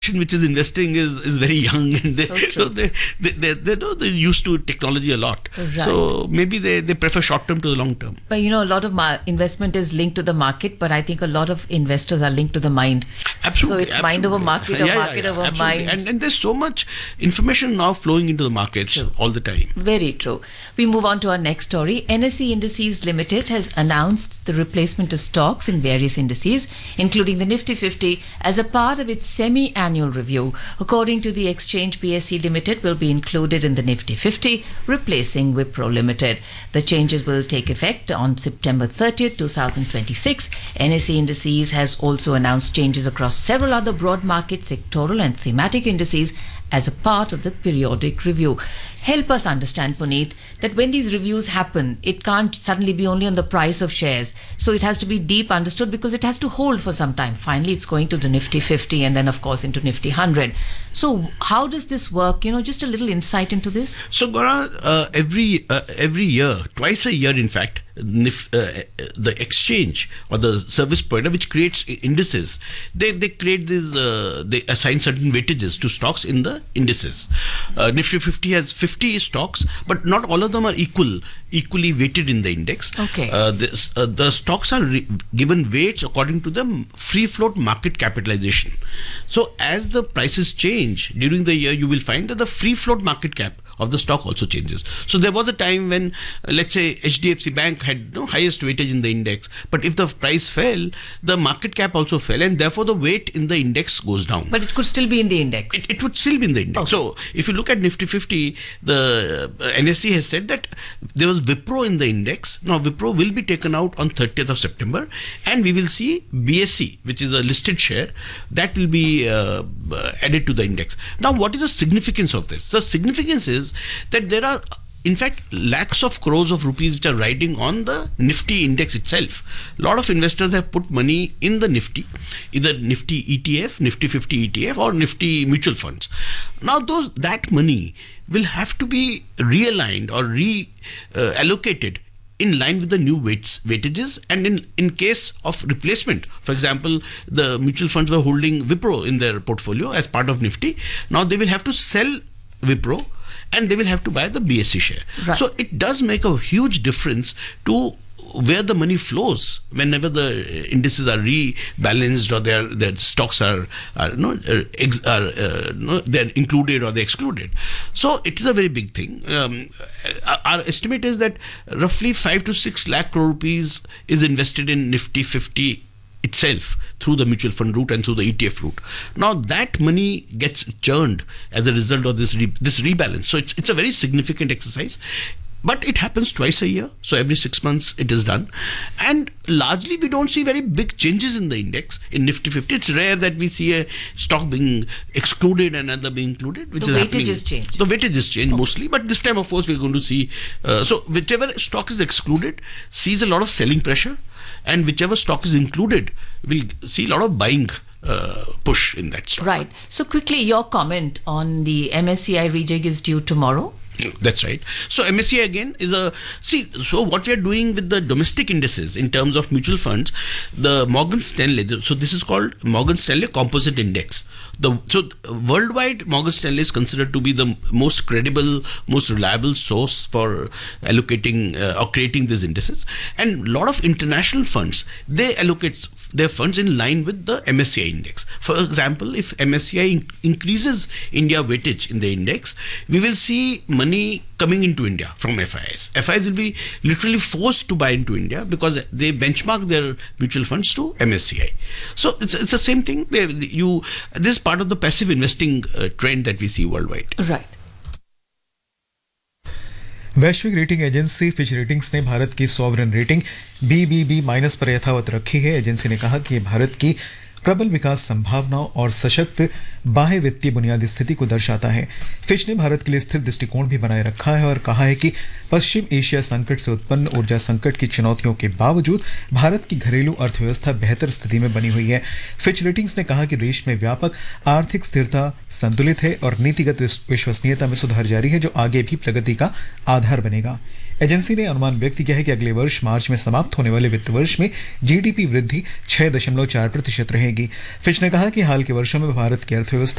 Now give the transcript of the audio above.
which is investing is very young, and So true. they're used to technology a lot. Right. So maybe they prefer short term to the long term. But a lot of investment is linked to the market, but I think a lot of investors are linked to the mind. Absolutely. So it's mind over market or market over absolutely. mind. And there's so much information now flowing into the markets True. all the time. Very true. We move on to our next story. NSE Indices Limited has announced the replacement of stocks in various indices, including the Nifty 50, as a part of its semi-annual review. According to the exchange, BSE Limited will be included in the Nifty 50, replacing Wipro Limited. The changes will take effect on September 30th, 2026. NSE Indices has also announced changes across several other broad market, sectoral and thematic indices as a part of the periodic review. Help us understand, Puneet, that when these reviews happen, it can't suddenly be only on the price of shares. So it has to be deep understood because it has to hold for some time. Finally, it's going to the Nifty 50 and then, of course, into Nifty 100. So how does this work? Just a little insight into this. So Gaura, every year, twice a year, in fact, the exchange or the service provider which creates indices, they create these, they assign certain weightages to stocks in the indices. Nifty 50 has 50 stocks, but not all of them are equally weighted in the index. Okay. The stocks are given weights according to the free float market capitalization. So as the prices change during the year, you will find that the free float market cap of the stock also changes. So there was a time when, let's say, HDFC Bank had highest weightage in the index, but if the price fell, the market cap also fell, and therefore the weight in the index goes down. But it could still be in the index. It would still be in the index. Okay. So if you look at Nifty 50, the NSE has said that there was Wipro in the index. Now Wipro will be taken out on 30th of September, and we will see BSE, which is a listed share, that will be added to the index. Now what is the significance of this? The significance is that there are, in fact, lakhs of crores of rupees which are riding on the Nifty index itself. A lot of investors have put money in the Nifty, either Nifty ETF, Nifty 50 ETF, or Nifty mutual funds. Now that money will have to be realigned or reallocated in line with the new weightages, and in case of replacement. For example, the mutual funds were holding Wipro in their portfolio as part of Nifty. Now they will have to sell Wipro and they will have to buy the BSE share. Right. So it does make a huge difference to where the money flows whenever the indices are rebalanced or their stocks are they're included or they're excluded. So it is a very big thing. Our estimate is that roughly 5 to 6 lakh crore rupees is invested in Nifty 50 itself through the mutual fund route and through the ETF route. Now that money gets churned as a result of this rebalance. So it's a very significant exercise. But it happens twice a year, so every 6 months it is done. And largely we don't see very big changes in the index, in Nifty 50. It's rare that we see a stock being excluded and another being included, which The is weightage happening. is changed. The weightage is changed mostly, but this time, of course, we're going to see, so whichever stock is excluded sees a lot of selling pressure, and whichever stock is included will see a lot of buying push in that stock. Right. So quickly, your comment on the MSCI rejig is due tomorrow. That's right. So MSCI again is so what we are doing with the domestic indices in terms of mutual funds, the Morgan Stanley, so this is called Morgan Stanley Composite Index. So worldwide, Morgan Stanley is considered to be the most credible, most reliable source for allocating or creating these indices. And a lot of international funds, they allocate their funds in line with the MSCI index. For example, if MSCI increases India weightage in the index, we will see money coming into India from FIs. FIs will be literally forced to buy into India because they benchmark their mutual funds to MSCI. So it's the same thing. This is part of the passive investing trend that we see worldwide. Right. वैश्विक rating agency Fitch ratings ने भारत की sovereign rating BBB- पर यथावत रखी है। Agency ने कहा कि भारत की प्रबल विकास संभावनाओं और सशक्त बाह्य वित्तीय बुनियादी स्थिति को दर्शाता है। फिच ने भारत के लिए स्थिर दृष्टिकोण भी बनाए रखा है और कहा है कि पश्चिम एशिया संकट से उत्पन्न ऊर्जा संकट की चुनौतियों के बावजूद भारत की घरेलू अर्थव्यवस्था बेहतर स्थिति में बनी हुई है। फिच रेटिंग्स ने कहा कि देश में व्यापक आर्थिक स्थिरता संतुलित है और नीतिगत विश्वसनीयता में सुधार जारी है, जो आगे भी प्रगति का आधार बनेगा। एजेंसी ने अनुमान व्यक्त किया है कि अगले वर्ष मार्च में समाप्त होने वाले वित्त वर्ष में जीडीपी वृद्धि 6.4% रहेगी। फिच ने कहा कि हाल के वर्षों में भारत की अर्थव्यवस्था